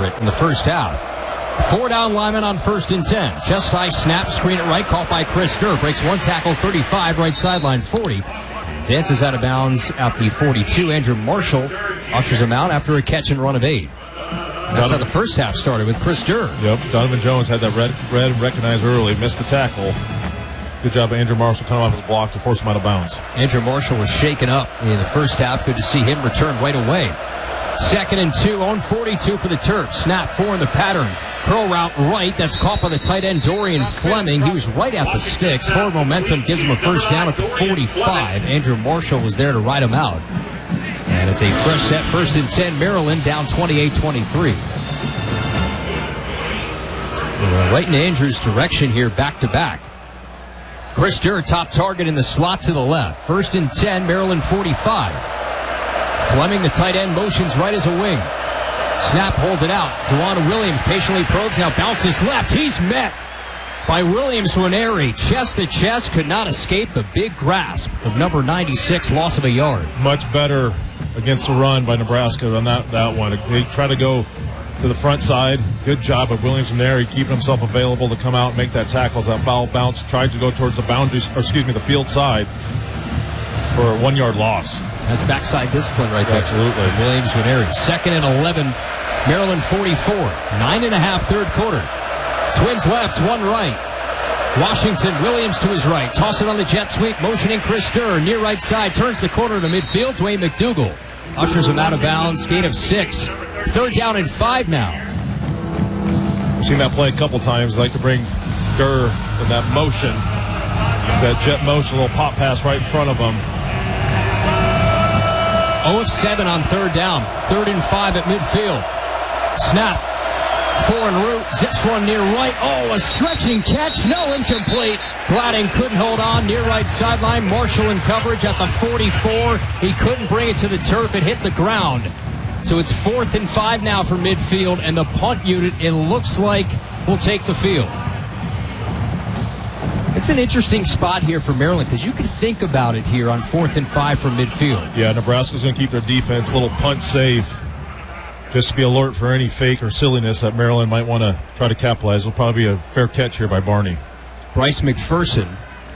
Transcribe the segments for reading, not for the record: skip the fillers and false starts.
it in the first half. 4 down linemen on 1st and 10. Chest high snap, screen it right, caught by Chris Durr. Breaks one tackle, 35, right sideline, 40. Dances out of bounds at the 42. Andrew Marshall ushers him out after a catch and run of 8. That's how the first half started with Chris Durr. Yep, Donovan Jones had that red and recognized early, missed the tackle. Good job of Andrew Marshall coming off his block to force him out of bounds. Andrew Marshall was shaken up in the first half. Good to see him return right away. 2nd and 2 on 42 for the Terps. Snap 4 in the pattern. Curl route right. That's caught by the tight end Dorian Fleming. He was right at the sticks. Forward momentum gives him a first down at the 45. Andrew Marshall was there to ride him out. And it's a fresh set, 1st and 10. Maryland down 28-23. Right in Andrews' direction here, back to back. Chris Durr, top target in the slot to the left. 1st and 10, Maryland 45. Fleming, the tight end, motions right as a wing. Snap, hold it out. Dewan Williams patiently probes, now bounces left. He's met by Williams-Nwaneri. Chest to chest, could not escape the big grasp of number 96, loss of a yard. Much better against the run by Nebraska on that one. They try to go to the front side. Good job of Williams-Nwaneri keeping himself available to come out and make that tackle as that ball bounce. Tried to go towards the the field side for a 1-yard loss. That's backside discipline right there. Absolutely. Williams-Nwaneri. 2nd and 11, Maryland 44. 9.5 third quarter. Twins left, one right. Washington, Williams to his right. Toss it on the jet sweep, motioning Chris Durr. Near right side, turns the corner to midfield. Dwayne McDougal ushers him out of bounds. Gain of 6. 3rd down and 5 now. We've seen that play a couple times. Like to bring Durr in that motion, that jet motion, a little pop pass right in front of him. 0 of 7 on 3rd down. 3rd and 5 at midfield. Snap. 4 en route. Zips one near right. Oh, a stretching catch. No, incomplete. Gladding couldn't hold on. Near right sideline. Marshall in coverage at the 44. He couldn't bring it to the turf. It hit the ground. So it's 4th and 5 now for midfield, and the punt unit, it looks like, will take the field. It's an interesting spot here for Maryland because you can think about it here on 4th and 5 from midfield. Yeah, Nebraska's going to keep their defense a little punt safe just to be alert for any fake or silliness that Maryland might want to try to capitalize. It'll probably be a fair catch here by Barney. Bryce McPherson,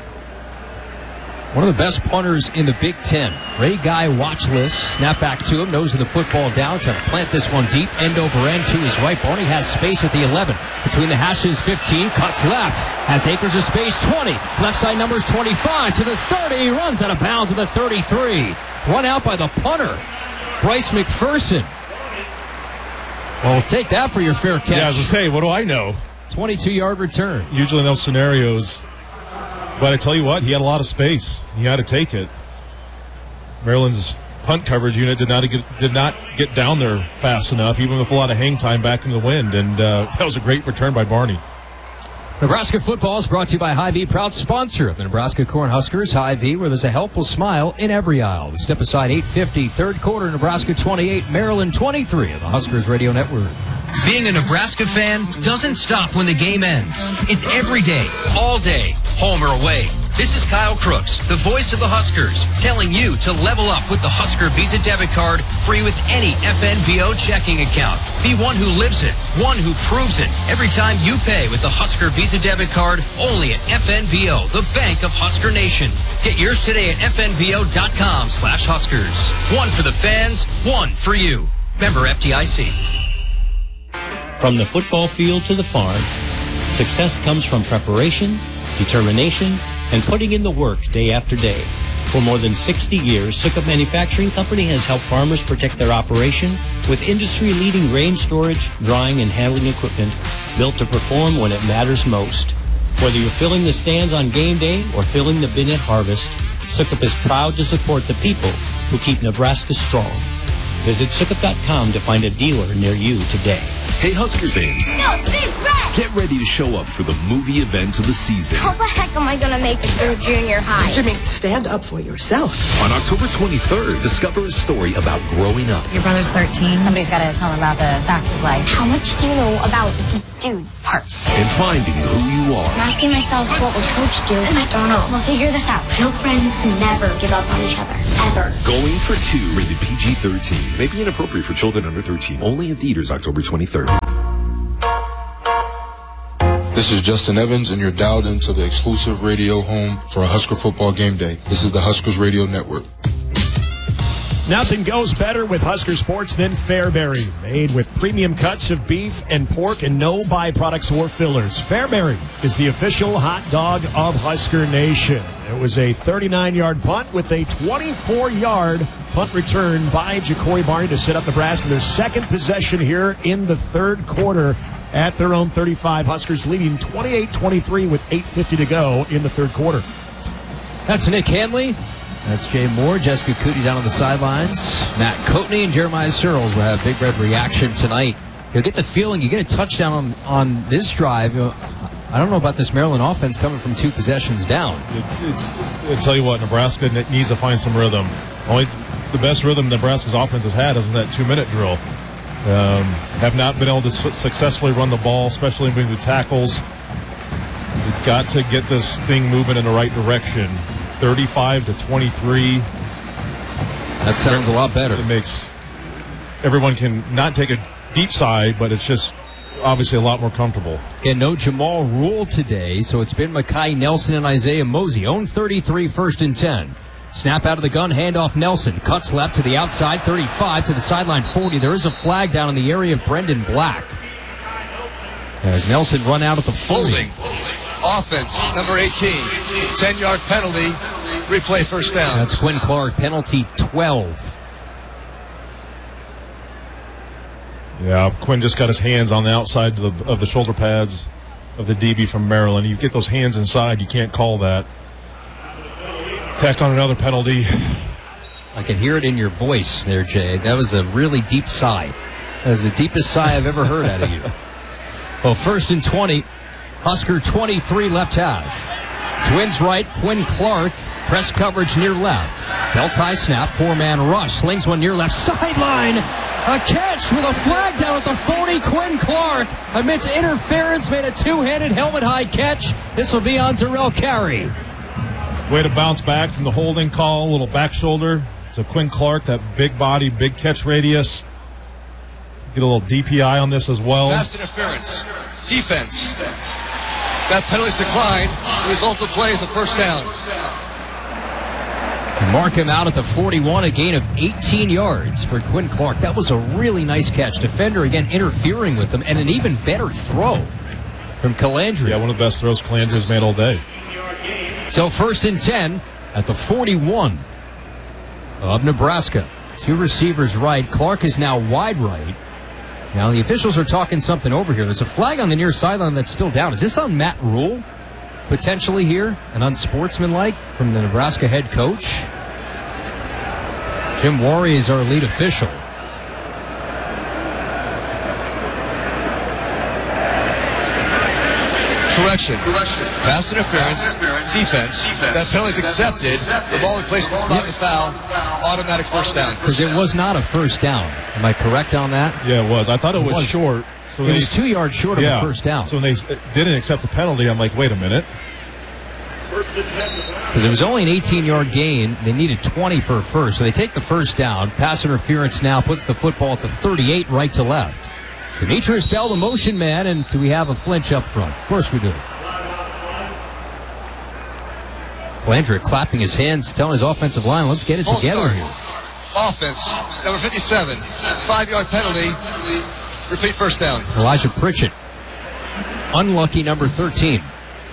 one of the best punters in the Big Ten. Ray Guy watch list. Snap back to him. Nose of the football down. Trying to plant this one deep. End over end to his right. Barney has space at the 11. Between the hashes, 15. Cuts left. Has acres of space. 20. Left side numbers 25 to the 30. He runs out of bounds to the 33. Run out by the punter, Bryce McPherson. Well, take that for your fair catch. Yeah, I was going to say, what do I know? 22-yard return. Usually in those scenarios. But I tell you what, he had a lot of space. He had to take it. Maryland's punt coverage unit did not get down there fast enough, even with a lot of hang time back in the wind. And that was a great return by Barney. Nebraska football is brought to you by Hy-Vee, proud sponsor of the Nebraska Cornhuskers. Hy-Vee, where there's a helpful smile in every aisle. We step aside 8:50, third quarter, Nebraska 28, Maryland 23 of the Huskers Radio Network. Being a Nebraska fan doesn't stop when the game ends. It's every day, all day, home or away. This is Kyle Crooks, the voice of the Huskers, telling you to level up with the Husker Visa debit card, free with any FNVO checking account. Be one who lives it, one who proves it. Every time you pay with the Husker Visa debit card, only at FNVO, the bank of Husker Nation. Get yours today at fnvo.com/Huskers. One for the fans, one for you. Member FDIC. From the football field to the farm, success comes from preparation, determination, and putting in the work day after day. For more than 60 years, Sukup Manufacturing Company has helped farmers protect their operation with industry-leading grain storage, drying, and handling equipment built to perform when it matters most. Whether you're filling the stands on game day or filling the bin at harvest, Sukup is proud to support the people who keep Nebraska strong. Visit Sukup.com to find a dealer near you today. Hey, Husker fans. Go, Big Red! Get ready to show up for the movie event of the season. How the heck am I going to make it through junior high? Jimmy, stand up for yourself. On October 23rd, discover a story about growing up. Your brother's 13. Somebody's got to tell him about the facts of life. How much do you know about dude parts? And finding who you are. I'm asking myself, what would Coach do? I don't know. We'll figure this out. Real friends never give up on each other. Ever. Going for Two, rated PG-13. May be inappropriate for children under 13. Only in theaters October 23rd. This is Justin Evans, and you're dialed into the exclusive radio home for a Husker football game day. This is the Huskers Radio Network. Nothing goes better with Husker Sports than Fairbury. Made with premium cuts of beef and pork and no byproducts or fillers. Fairbury is the official hot dog of Husker Nation. It was a 39-yard punt with a 24-yard punt return by Ja'Cory Barney to set up Nebraska their second possession here in the third quarter at their own 35. Huskers leading 28-23 with 8:50 to go in the third quarter. That's Nick Hanley. That's Jay Moore, Jessica Cootie down on the sidelines. Matt Coatney and Jeremiah Searles will have Big Red reaction tonight. You'll get the feeling you get a touchdown on this drive. I don't know about this Maryland offense coming from 2 possessions down. I'll tell you what, Nebraska needs to find some rhythm. Only the best rhythm Nebraska's offense has had is in that 2-minute drill. Have not been able to successfully run the ball, especially between the tackles. We've got to get this thing moving in the right direction. 35-23. That sounds a lot better. It makes everyone can not take a deep sigh, but it's just obviously a lot more comfortable. And no Jamal Rule today, so it's been Mekhi Nelson and Isaiah Mosey. Own 33, 1st and 10. Snap out of the gun, handoff Nelson. Cuts left to the outside, 35 to the sideline, 40. There is a flag down in the area of Brendan Black. As Nelson run out at the 40. Offense, number 18. 10-yard penalty. Replay first down. That's Quinn Clark, penalty 12. Yeah, Quinn just got his hands on the outside of the shoulder pads of the DB from Maryland. You get those hands inside, you can't call that. Tack on another penalty. I can hear it in your voice there, Jay. That was a really deep sigh. That was the deepest sigh I've ever heard out of you. Well, 1st and 20. Husker 23 left hash. Twins right, Quinn Clark. Press coverage near left. Belt tie snap, 4-man rush. Slings one near left sideline. A catch with a flag down at the 40. Quinn Clark, amidst interference, made a 2-handed helmet-high catch. This will be on Darrell Carey. Way to bounce back from the holding call, a little back shoulder. So Quinn Clark, that big body, big catch radius. Get a little DPI on this as well. Pass interference. Defense. That penalty's declined. The result of the play is a first down. Mark him out at the 41, a gain of 18 yards for Quinn Clark. That was a really nice catch. Defender, again, interfering with him, and an even better throw from Calandria. Yeah, one of the best throws Calandria's made all day. So 1st and 10 at the 41 of Nebraska. 2 receivers right. Clark is now wide right. Now the officials are talking something over here. There's a flag on the near sideline that's still down. Is this on Matt Rule? Potentially here, and unsportsmanlike from the Nebraska head coach. Jim Worry is our lead official. Correction. Pass interference. Defense. That penalty's accepted. The ball in place to spot the foul. Automatic first down. Because it was not a first down. Am I correct on that? Yeah, it was. I thought it was short. So it was 2 yards short of a first down. So when they didn't accept the penalty, I'm like, wait a minute. Because it was only an 18-yard gain. They needed 20 for a first. So they take the first down. Pass interference now puts the football at the 38 right to left. Demetrius Bell, the motion man, and do we have a flinch up front? Of course we do. Calandria clapping his hands, telling his offensive line, let's get it together here. Offense, number 57, 5-yard penalty. Repeat first down. Elijah Pritchett, unlucky number 13.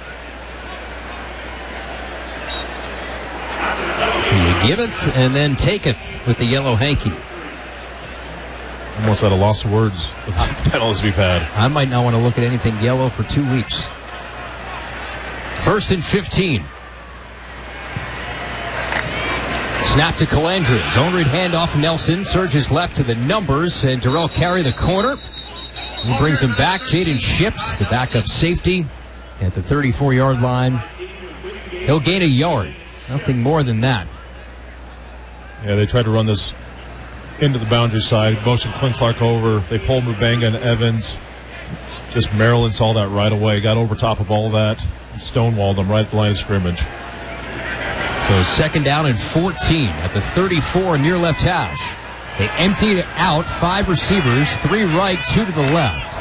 He giveth and then taketh with the yellow hanky. Almost at a loss of words with the penalties we've had. I might not want to look at anything yellow for 2 weeks. 1st and 15. Snap to Calandria. Zone read handoff. Nelson surges left to the numbers, and Darrell Carey the corner. He brings him back. Jaden Ships, the backup safety, at the 34-yard line. He'll gain a yard. Nothing more than that. Yeah, they tried to run this into the boundary side. Motion Quinn Clark over. They pulled Mubanga and Evans. Just Maryland saw that right away. Got over top of all that. And stonewalled them right at the line of scrimmage. So 2nd down and 14 at the 34 near left hash. They emptied it out. 5 receivers, 3 right, 2 to the left.